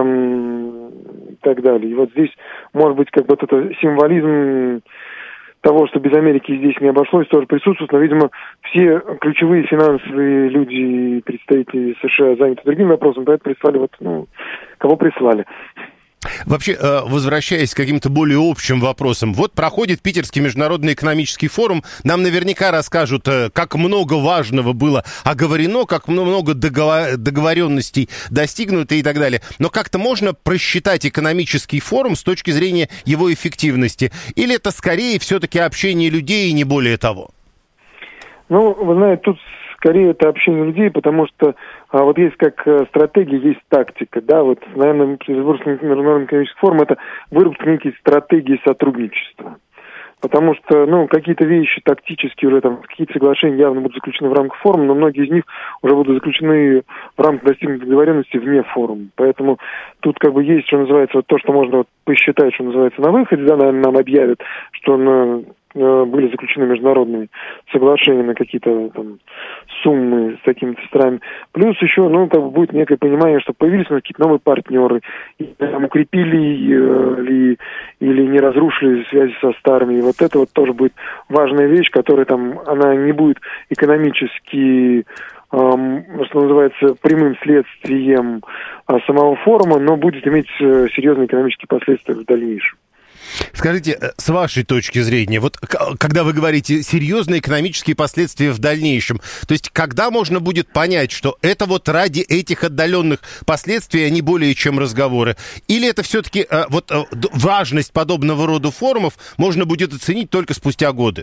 там, и так далее. И вот здесь, может быть, как бы вот это символизм того, что без Америки здесь не обошлось, тоже присутствует, но, видимо, все ключевые финансовые люди и представители США заняты другим вопросом, поэтому прислали вот, ну, кого прислали. Вообще, возвращаясь к каким-то более общим вопросам, вот проходит Питерский международный экономический форум, нам наверняка расскажут, как много важного было оговорено, как много договоренностей достигнуто и так далее. Но как-то можно просчитать экономический форум с точки зрения его эффективности? Или это скорее все-таки общение людей и не более того? Ну, вы знаете, тут скорее это общение людей, потому что а, вот есть как а, стратегия, есть тактика, да, вот, наверное, Петербургский международный экономический форум — это выработка некой стратегии сотрудничества. Потому что, ну, какие-то вещи тактические уже, там, какие-то соглашения явно будут заключены в рамках форума, но многие из них уже будут заключены в рамках достигнутой договоренности вне форума. Поэтому тут как бы есть, что называется, вот то, что можно вот посчитать, что называется, на выходе, да, наверное, нам объявят, что на были заключены международные соглашения на какие-то там суммы с такими-то странами. Плюс еще, ну, как бы будет некое понимание, что появились у нас какие-то новые партнеры, и там укрепили э, ли, или не разрушили связи со старыми. И вот это вот тоже будет важная вещь, которая там, она не будет экономически, эм, что называется, прямым следствием э, самого форума, но будет иметь э, серьезные экономические последствия в дальнейшем. Скажите, с вашей точки зрения, вот когда вы говорите серьезные экономические последствия в дальнейшем, то есть когда можно будет понять, что это вот ради этих отдаленных последствий, а не более чем разговоры? Или это все-таки вот важность подобного рода форумов можно будет оценить только спустя годы?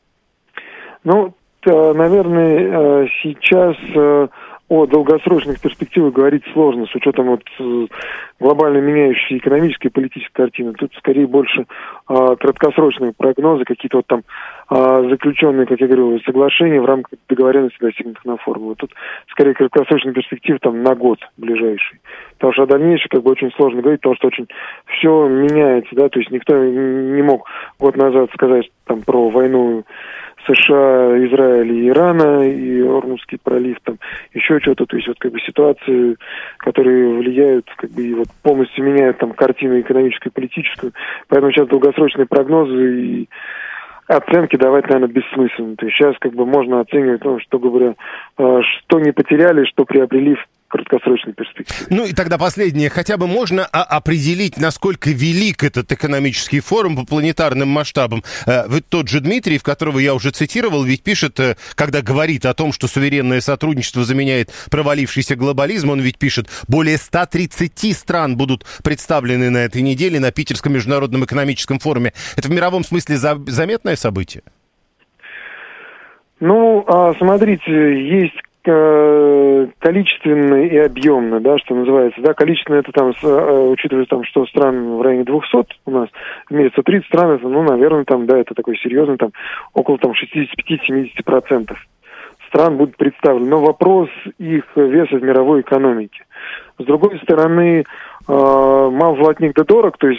Ну, наверное, сейчас о долгосрочных перспективах говорить сложно, с учетом вот глобально меняющейся экономической и политической картины. Тут скорее больше а, краткосрочные прогнозы, какие-то вот там а, заключенные, как я говорю, соглашения в рамках договоренности, достигнутых на форуме. Вот тут скорее краткосрочные перспективы там на год ближайший. Потому что о дальнейшем как бы очень сложно говорить, потому что очень все меняется, да, то есть никто не мог год назад сказать там про войну США, Израиля и Ирана, и Ормузский пролив, там, еще что-то, то есть вот как бы ситуации, которые влияют, как бы, и вот полностью меняют там картину экономическую и политическую, поэтому сейчас долгосрочные прогнозы и оценки давать, наверное, бессмысленно. То есть сейчас как бы можно оценивать, ну, что говоря, что не потеряли, что приобрели в краткосрочной перспективе. Ну и тогда последнее. Хотя бы можно определить, насколько велик этот экономический форум по планетарным масштабам. Ведь тот же Дмитриев, которого я уже цитировал, ведь пишет, когда говорит о том, что суверенное сотрудничество заменяет провалившийся глобализм, он ведь пишет, более ста тридцати стран будут представлены на этой неделе на Питерском международном экономическом форуме. Это в мировом смысле заметное событие? Ну, смотрите, есть количественно и объемно, да, что называется, да, количественно это там, учитывая там, что стран в районе двухсот у нас, в мире сто тридцать стран, это, ну, наверное, там, да, это такой серьезный, там, около там шестьдесят пять - семьдесят процентов стран будут представлены, но вопрос их веса в мировой экономике. С другой стороны, мал золотник да дорог, то есть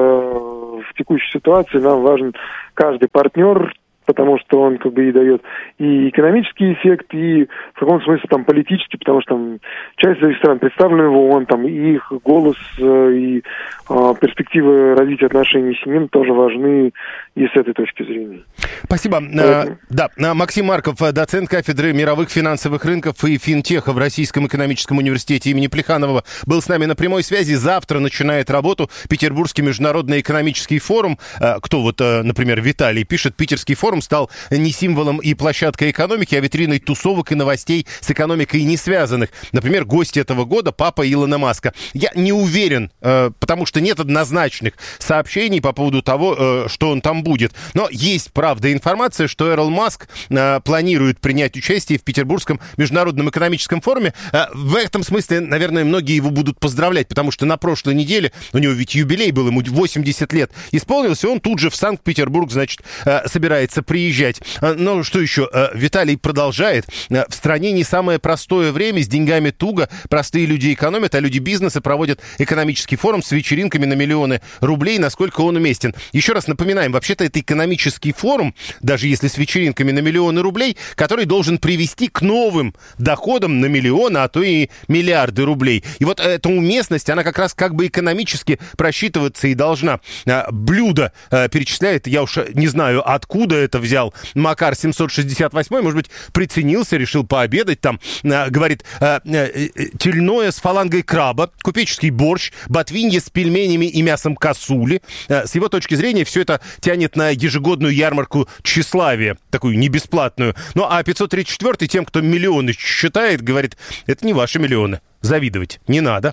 в текущей ситуации нам важен каждый партнер, потому что он как бы и дает и экономический эффект, и в каком смысле там политический, потому что там часть этих стран представлена в ООН, там и их голос, и а, перспективы развития отношений с ним тоже важны и с этой точки зрения. Спасибо. Поэтому... Да, Максим Марков, доцент кафедры мировых финансовых рынков и финтеха в Российском экономическом университете имени Плеханова, был с нами на прямой связи. Завтра начинает работу Петербургский международный экономический форум. Кто вот, например, Виталий пишет, Питерский форум стал не символом и площадкой экономики, а витриной тусовок и новостей с экономикой не связанных. Например, гость этого года — папа Илона Маска. Я не уверен, потому что нет однозначных сообщений по поводу того, что он там будет. Но есть, правда, информация, что Эрл Маск планирует принять участие в Петербургском международном экономическом форуме. В этом смысле, наверное, многие его будут поздравлять, потому что на прошлой неделе, у него ведь юбилей был, ему восемьдесят лет исполнился, он тут же в Санкт-Петербург, значит, собирается приезжать. Но что еще? Виталий продолжает. В стране не самое простое время, с деньгами туго. Простые люди экономят, а люди бизнеса проводят экономический форум с вечеринками на миллионы рублей. Насколько он уместен? Еще раз напоминаем, вообще-то это экономический форум, даже если с вечеринками на миллионы рублей, который должен привести к новым доходам на миллионы, а то и миллиарды рублей. И вот эта уместность, она как раз как бы экономически просчитываться и должна. Блюдо перечисляет, я уж не знаю, откуда это взял Макар семьсот шестьдесят восемь, может быть, приценился, решил пообедать там, э, говорит, э, э, тельное с фалангой краба, купеческий борщ, ботвинье с пельменями и мясом косули. Э, с его точки зрения все это тянет на ежегодную ярмарку тщеславия, такую не бесплатную. Ну, а пятьсот тридцать четвёртый тем, кто миллионы считает, говорит, это не ваши миллионы, завидовать не надо.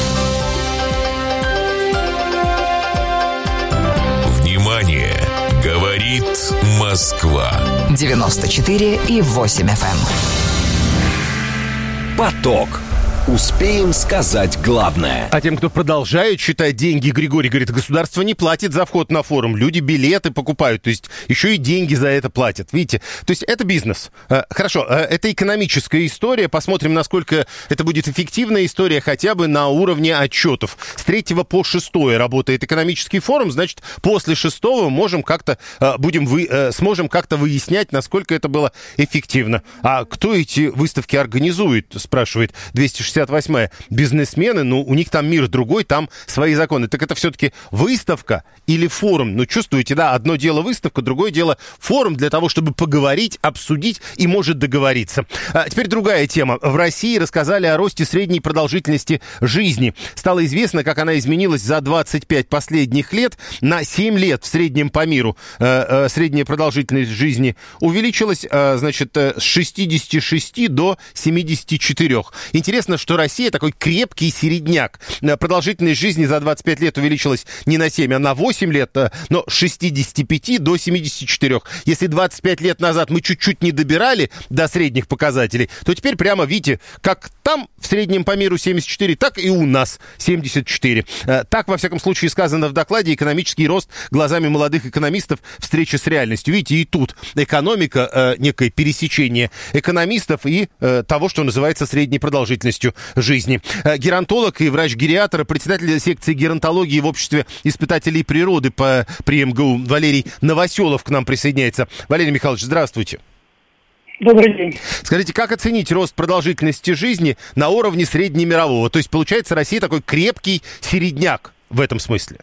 Внимание! Говорит Москва. девяносто четыре и восемь эф эм. Поток. Успеем сказать главное. А тем, кто продолжает считать деньги, Григорий говорит, государство не платит за вход на форум. Люди билеты покупают, то есть еще и деньги за это платят. Видите? То есть это бизнес. Хорошо, это экономическая история. Посмотрим, насколько это будет эффективная история хотя бы на уровне отчетов. С третьего по шестое работает экономический форум, значит, после шестого можем как-то, будем вы, сможем как-то выяснять, насколько это было эффективно. А кто эти выставки организует, спрашивает двести шестьдесят восьмая. Бизнесмены, ну, у них там мир другой, там свои законы. Так это все-таки выставка или форум? Ну, чувствуете, да, одно дело выставка, другое дело форум для того, чтобы поговорить, обсудить и, может, договориться. А теперь другая тема. В России рассказали о росте средней продолжительности жизни. Стало известно, как она изменилась за двадцать пять последних лет. На семь лет в среднем по миру э, э, средняя продолжительность жизни увеличилась, э, значит, э, с шестидесяти шести до семидесяти четырёх. Интересно, что Россия такой крепкий середняк. Продолжительность жизни за двадцать пять лет увеличилась не на семь, а на восемь лет, но с шестидесяти пяти до семидесяти четырёх. Если двадцать пять лет назад мы чуть-чуть не добирали до средних показателей, то теперь прямо видите, как там в среднем по миру семьдесят четыре, так и у нас семьдесят четыре. Так, во всяком случае, сказано в докладе «Экономический рост глазами молодых экономистов. Встреча с реальностью». Видите, и тут экономика, некое пересечение экономистов и того, что называется средней продолжительностью жизни. Геронтолог и врач-гериатр, председатель секции геронтологии в обществе испытателей природы по, при эм гэ у Валерий Новоселов к нам присоединяется. Валерий Михайлович, здравствуйте. Добрый день. Скажите, как оценить рост продолжительности жизни на уровне среднемирового? То есть, получается, Россия такой крепкий середняк в этом смысле?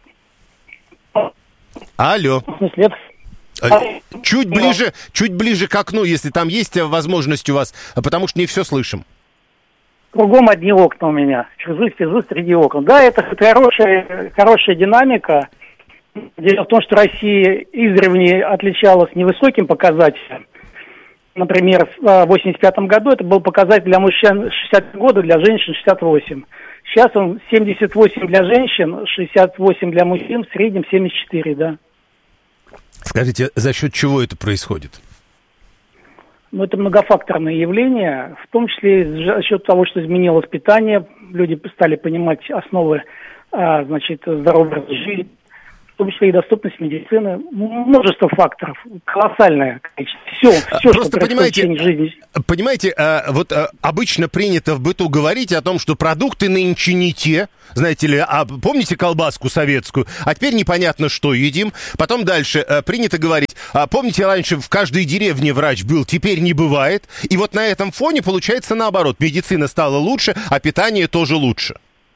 Алло. Нет. Чуть ближе, чуть ближе к окну, если там есть возможность у вас, потому что не все слышим. Кругом одни окна у меня. Физус, физус, среди окон. Да, это хорошая, хорошая динамика. Дело в том, что Россия издревле отличалась невысоким показателем. Например, в восемьдесят пятом году это был показатель для мужчин шестьдесят года, для женщин шестьдесят восемь. Сейчас он семьдесят восемь для женщин, шестьдесят восемь для мужчин, в среднем семьдесят четыре, да. Скажите, за счет чего это происходит? Но это многофакторное явление, в том числе за счет того, что изменилось питание, люди стали понимать основы, значит, здорового жизни, в том числе и доступность медицины, множество факторов, колоссальное количество. Все, все, Просто что понимаете, в жизни. Понимаете, вот обычно принято в быту говорить о том, что продукты нынче не те, знаете ли, а помните колбаску советскую, а теперь непонятно, что едим. Потом дальше принято говорить, а помните, раньше в каждой деревне врач был, теперь не бывает. И вот на этом фоне получается наоборот, медицина стала лучше, а питание тоже лучше.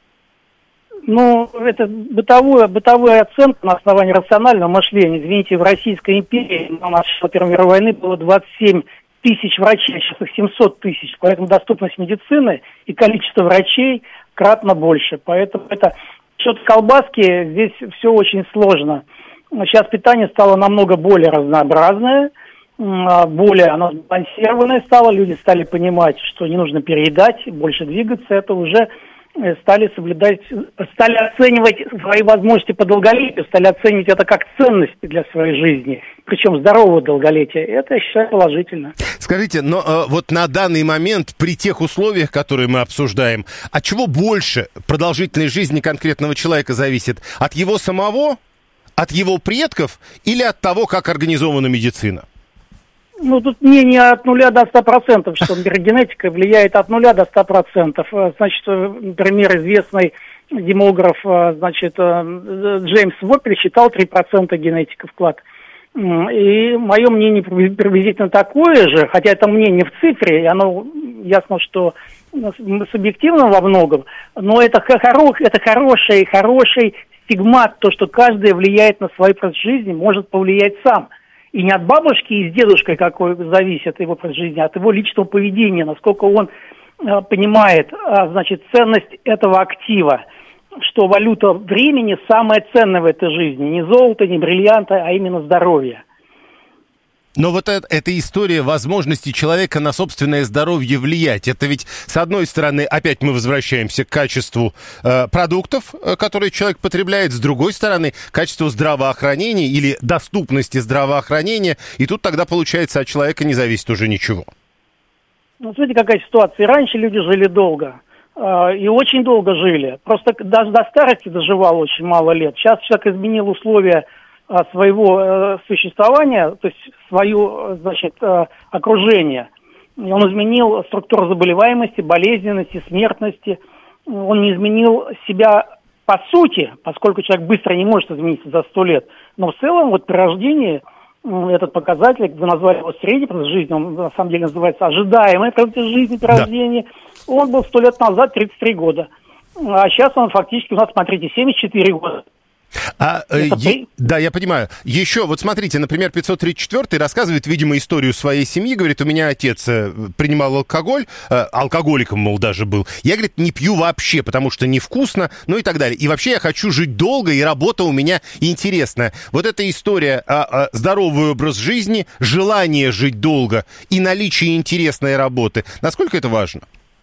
Ну, это бытовая, бытовая оценка на основании рационального мышления. Извините, в Российской империи на начало Первой мировой войны было двадцать семь тысяч врачей, сейчас их семьсот тысяч. Поэтому доступность медицины и количество врачей кратно больше. Поэтому это счет колбаски, здесь все очень сложно. Сейчас питание стало намного более разнообразное, более оно сбалансированное стало. Люди стали понимать, что не нужно переедать, больше двигаться. Это уже стали соблюдать, стали оценивать свои возможности по долголетию, стали оценивать это как ценность для своей жизни, причем здорового долголетия. Это, я считаю, положительно. Скажите, но э, вот на данный момент, при тех условиях, которые мы обсуждаем, от чего больше продолжительность жизни конкретного человека зависит? От его самого, от его предков или от того, как организована медицина? Ну, тут мнение от нуля до ста процентов, что генетика влияет от нуля до ста процентов. Значит, например, известный демограф, значит, Джеймс Воппель считал три процента генетика вклад. И мое мнение приблизительно такое же, хотя это мнение в цифре, и оно ясно, что субъективно во многом, но это, хоро- это хороший, хороший стигмат, то, что каждый влияет на свой образ жизни, может повлиять сам. И не от бабушки и с дедушкой какой зависит его образ жизни, а от его личного поведения, насколько он э, понимает, э, значит, ценность этого актива, что валюта времени самая ценная в этой жизни. Не золото, не бриллианты, а именно здоровье. Но вот это, эта история возможности человека на собственное здоровье влиять, это ведь, с одной стороны, опять мы возвращаемся к качеству э, продуктов, э, которые человек потребляет, с другой стороны, качеству здравоохранения или доступности здравоохранения, и тут тогда, получается, от человека не зависит уже ничего. Ну, смотрите, какая ситуация. Раньше люди жили долго, э, и очень долго жили. Просто даже до старости доживало очень мало лет. Сейчас человек изменил условия своего э, существования, то есть свое, значит, э, окружение. И он изменил структуру заболеваемости, болезненности, смертности. Он не изменил себя по сути, поскольку человек быстро не может измениться за сто лет. Но в целом, вот при рождении э, этот показатель, вы назвали его средний продолжительность жизни, он на самом деле называется ожидаемая продолжительность жизни при рождении, да. Он был сто лет назад тридцать три года. А сейчас он фактически у нас, смотрите, семьдесят четыре года. А, э, е- да, я понимаю. Еще, вот смотрите, например, пятьсот тридцать четвёртый рассказывает, видимо, историю своей семьи. Говорит, у меня отец э, принимал алкоголь, э, алкоголиком, мол, даже был. Я, говорит, не пью вообще, потому что невкусно, ну и так далее. И вообще я хочу жить долго, и работа у меня интересная. Вот эта история о, о здоровый образ жизни, желание жить долго и наличие интересной работы. Насколько это важно?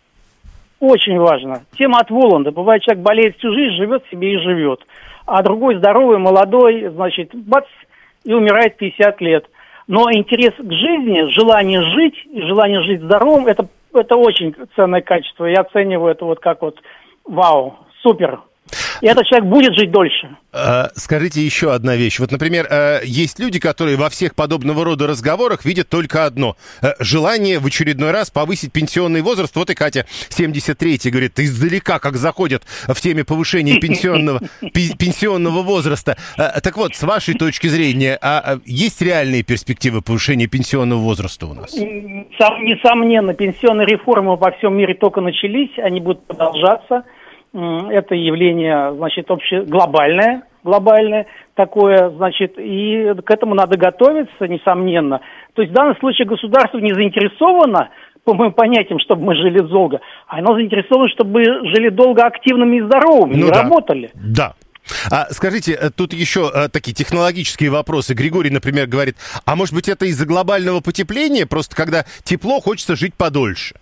Очень важно. Тема от Воланда. Бывает, человек болеет всю жизнь, живет себе и живет. А другой здоровый, молодой, значит, бац, и умирает в пятьдесят лет. Но интерес к жизни, желание жить, и желание жить здоровым, это, это очень ценное качество. Я оцениваю это вот как вот вау, супер. И этот человек будет жить дольше. А, скажите еще одна вещь. Вот, например, есть люди, которые во всех подобного рода разговорах видят только одно. Желание в очередной раз повысить пенсионный возраст. Вот и Катя, семьдесят третий, говорит, издалека как заходят в теме повышения пенсионного, пенсионного возраста. Так вот, с вашей точки зрения, а есть реальные перспективы повышения пенсионного возраста у нас? Несомненно, пенсионные реформы во всем мире только начались, они будут продолжаться. Это явление, значит, обще глобальное, глобальное такое, значит, и к этому надо готовиться, несомненно. То есть в данном случае государство не заинтересовано, по моим понятиям, чтобы мы жили долго, а оно заинтересовано, чтобы мы жили долго активными и здоровыми, ну и да. работали. Да. А, скажите, тут еще а, такие технологические вопросы. Григорий, например, говорит, а может быть это из-за глобального потепления, просто когда тепло, хочется жить подольше?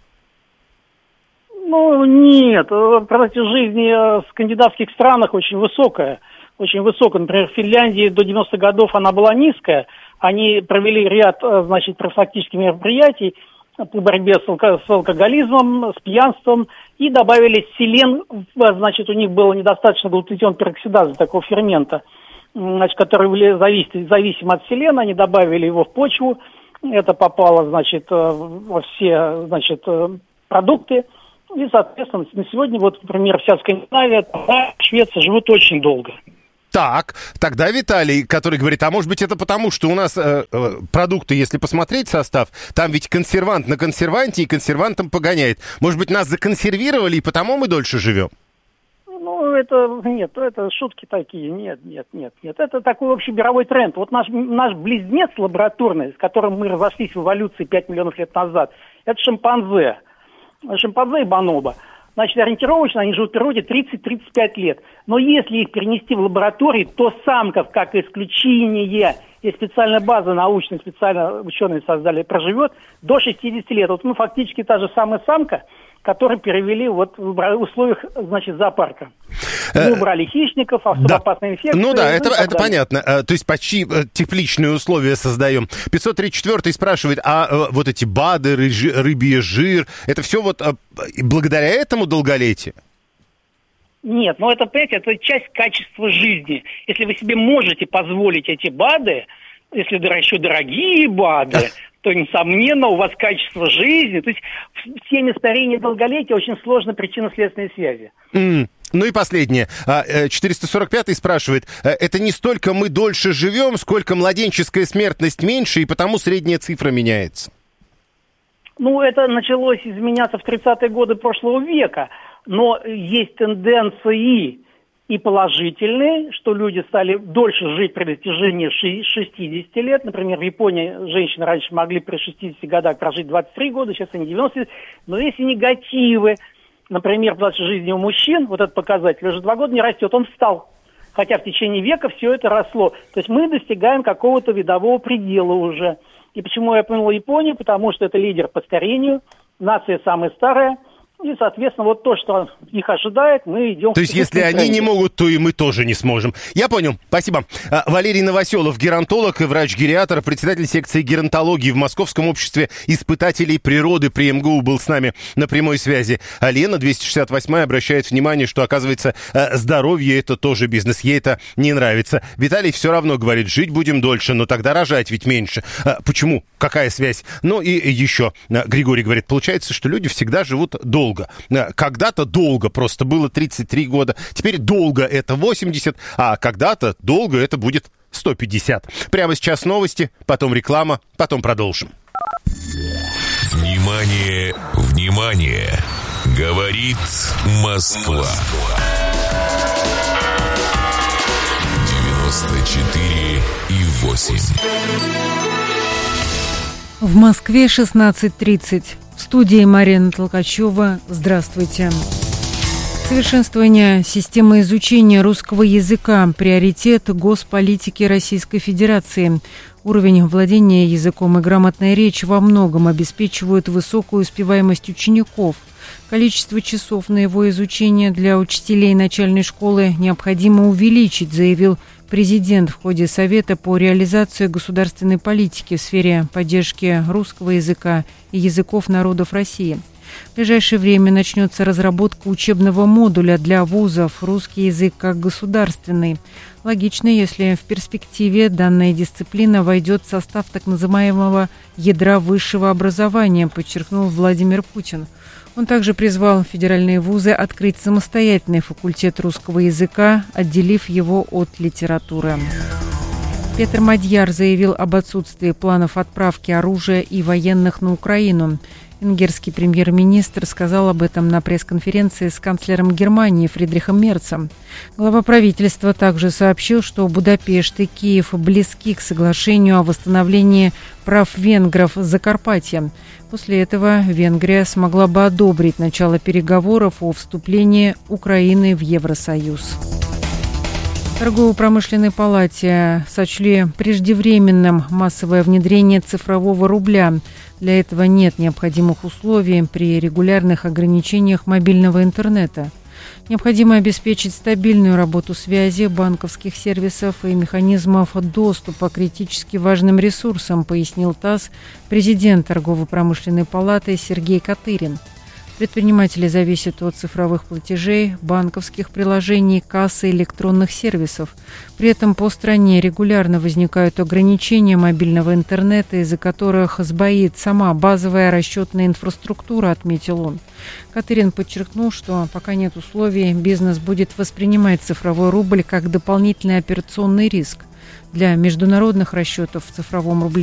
Ну, нет, продолжительность жизни в скандинавских странах очень высокая, очень высокая. Например, в Финляндии до девяностых годов она была низкая, Они провели ряд, значит, профилактических мероприятий по борьбе с, алко- с алкоголизмом, с пьянством, и добавили селен, значит, у них было недостаточно глутатион пероксидазы, такого фермента, значит, который зависит, зависим от селена, они добавили его в почву, это попало, значит, во все, значит, продукты, и, соответственно, на сегодня, вот, например, вся Скандинавия, Швеция живут очень долго. Так, тогда Виталий, который говорит, а может быть это потому, что у нас э, э, продукты, если посмотреть состав, там ведь консервант на консерванте и консервантом погоняет. Может быть, нас законсервировали, и потому мы дольше живем? Ну, это, нет, это шутки такие, нет, нет, нет, нет. Это такой общемировой тренд. Вот наш, наш близнец лабораторный, с которым мы разошлись в эволюции пять миллионов лет назад, это шимпанзе. Шимпанзе и бонобо. Значит, ориентировочно они живут в природе тридцать-тридцать пять лет. Но если их перенести в лаборатории, то самков, как исключение, есть специальная база научная, специально ученые создали, проживет до шестидесяти лет. Вот, ну, фактически та же самая самка, которую перевели вот в условиях, значит, зоопарка. Мы убрали хищников, особо опасные инфекции. Ну да, это, это понятно. То есть почти тепличные условия создаем. пятьсот тридцать четвёртый спрашивает, а вот эти БАДы, рыбий жир, это все вот благодаря этому долголетие? Нет, ну это, понимаете, это часть качества жизни. Если вы себе можете позволить эти БАДы, если еще дорогие БАДы, то, несомненно, у вас качество жизни. То есть в теме старения и долголетия очень сложно причинно-следственные связи. Mm. Ну и последнее. четыреста сорок пятый спрашивает, это не столько мы дольше живем, сколько младенческая смертность меньше, и потому средняя цифра меняется? Ну, это началось изменяться в тридцатые годы прошлого века, но есть тенденции и положительные, что люди стали дольше жить при достижении шестидесяти лет. Например, в Японии женщины раньше могли при шестидесяти годах прожить двадцать три года, сейчас они девяносто лет. Но есть и негативы. Например, в нашей жизни у мужчин, вот этот показатель, уже два года не растет, он встал. Хотя в течение века все это росло. То есть мы достигаем какого-то видового предела уже. И почему я упомянул Японию? Потому что это лидер по старению, нация самая старая. И, соответственно, вот то, что их ожидает, мы идем... То есть, если они не могут, то и мы тоже не сможем. Я понял. Спасибо. Валерий Новоселов, геронтолог и врач-гериатр, председатель секции геронтологии в Московском обществе испытателей природы при эм гэ у был с нами на прямой связи. А Лена, двести шестьдесят восьмая, обращает внимание, что, оказывается, здоровье – это тоже бизнес. Ей это не нравится. Виталий все равно говорит, жить будем дольше, но тогда рожать ведь меньше. Почему? Какая связь? Ну и еще Григорий говорит, получается, что люди всегда живут долго. Долго. Когда-то долго просто было тридцать три года. Теперь долго это восемьдесят, а когда-то долго это будет сто пятьдесят. Прямо сейчас новости, потом реклама, потом продолжим. Внимание, внимание! Говорит Москва. девяносто четыре и восемь. В Москве шестнадцать тридцать. В студии Марина Толкачева. Здравствуйте. Совершенствование системы изучения русского языка – приоритет госполитики Российской Федерации. Уровень владения языком и грамотная речь во многом обеспечивают высокую успеваемость учеников. Количество часов на его изучение для учителей начальной школы необходимо увеличить, заявил президент в ходе Совета по реализации государственной политики в сфере поддержки русского языка и языков народов России. В ближайшее время начнется разработка учебного модуля для вузов «Русский язык как государственный». Логично, если в перспективе данная дисциплина войдет в состав так называемого ядра высшего образования, подчеркнул Владимир Путин. Он также призвал федеральные вузы открыть самостоятельный факультет русского языка, отделив его от литературы. Петр Мадьяр заявил об отсутствии планов отправки оружия и военных на Украину. Венгерский премьер-министр сказал об этом на пресс-конференции с канцлером Германии Фридрихом Мерцем. Глава правительства также сообщил, что Будапешт и Киев близки к соглашению о восстановлении прав венгров Закарпатья. После этого Венгрия смогла бы одобрить начало переговоров о вступлении Украины в Евросоюз. В торгово-промышленной палате сочли преждевременным массовое внедрение цифрового рубля. Для этого нет необходимых условий при регулярных ограничениях мобильного интернета. Необходимо обеспечить стабильную работу связи, банковских сервисов и механизмов доступа к критически важным ресурсам, пояснил ТАСС президент Торгово-промышленной палаты Сергей Катырин. Предприниматели зависят от цифровых платежей, банковских приложений, касс и электронных сервисов. При этом по стране регулярно возникают ограничения мобильного интернета, из-за которых сбоит сама базовая расчетная инфраструктура, отметил он. Катырин подчеркнул, что пока нет условий, бизнес будет воспринимать цифровой рубль как дополнительный операционный риск. Для международных расчетов в цифровом рубле